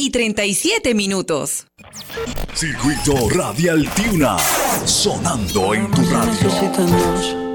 2:37. Circuito Radial Tiuna, sonando en tu radio.